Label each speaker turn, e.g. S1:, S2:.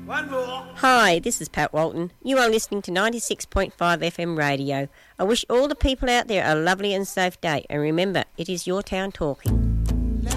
S1: One more.
S2: Hi, this is Pat Walton. You are listening to 96.5 FM radio. I wish all the people out there a lovely and safe day. And remember, it is your town talking.